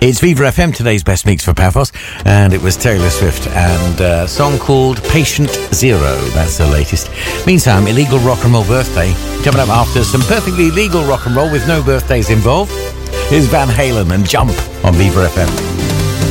It's Viva FM, today's best mix for Paphos, and it was Taylor Swift and a song called Patient Zero. That's the latest. Meantime, Illegal Rock and Roll Birthday. Coming up after some perfectly legal rock and roll with no birthdays involved, here's Van Halen and Jump on Viva FM.